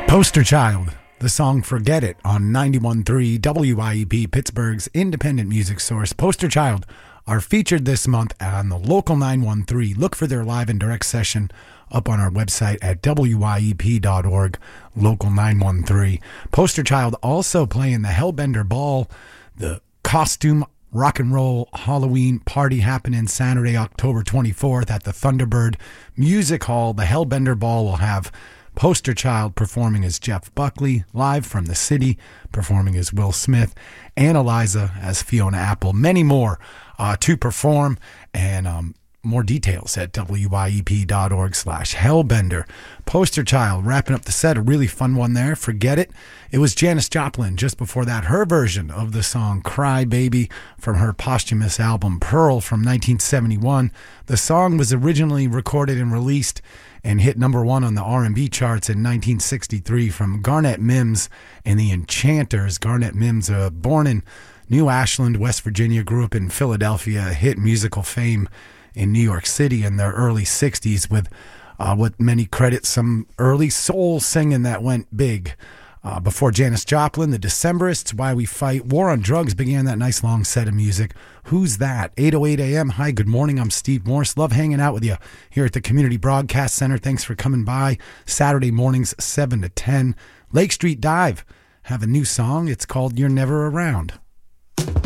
Poster Child, the song Forget It on 91.3 WIEP, Pittsburgh's independent music source. Poster Child are featured this month on the Local 913. Look for their live and direct session up on our website at WIEP.org, Local 913. Poster Child also playing the Hellbender Ball, the costume rock and roll Halloween party happening Saturday, October 24th at the Thunderbird Music Hall. The Hellbender Ball will have Poster Child performing as Jeff Buckley, live from the city, performing as Will Smith, and Eliza as Fiona Apple. Many more to perform, and more details at WIEP.org/Hellbender. Poster Child wrapping up the set, a really fun one there. Forget It. It was Janis Joplin just before that, her version of the song Cry Baby from her posthumous album Pearl from 1971. The song was originally recorded and released and hit number one on the R&B charts in 1963 from Garnett Mims and the Enchanters. Garnett Mims, born in New Ashland, West Virginia, grew up in Philadelphia, hit musical fame in New York City in their early 60s with what many credit some early soul singing that went big. Before Janis Joplin, the Decemberists, Why We Fight, War on Drugs began that nice long set of music. Who's That? 8:08 a.m. Hi, good morning. I'm Steve Morse. Love hanging out with you here at the Community Broadcast Center. Thanks for coming by. Saturday mornings, 7 to 10. Lake Street Dive have a new song. It's called You're Never Around.